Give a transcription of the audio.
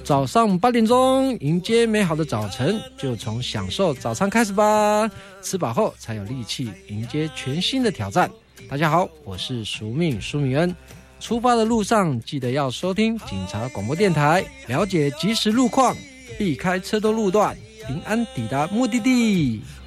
早上8点钟，迎接美好的早晨，就从享受早餐开始吧。吃饱后才有力气迎接全新的挑战。大家好，我是宿命苏明恩。出发的路上记得要收听警察广播电台，了解即时路况，避开车多路段，平安抵达目的地。